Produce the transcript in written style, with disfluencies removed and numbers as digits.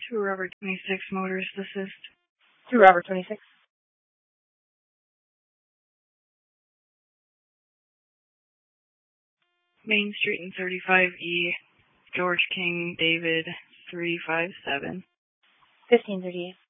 To Robert 26 Motors Assist. To Robert 26. Main Street and 35E, George King, David 357. 1538.